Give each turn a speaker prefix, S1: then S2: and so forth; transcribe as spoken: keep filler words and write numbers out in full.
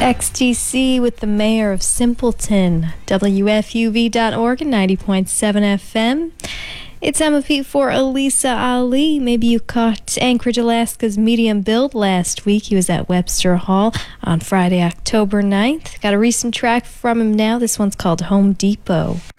S1: X T C with the mayor of Simpleton, W F U V dot org and ninety point seven F M. It's Emma Pete for Elisa Ali. Maybe you caught Anchorage, Alaska's medium build last week. He was at Webster Hall on Friday, October ninth. Got a recent track from him now. This one's called Home Depot.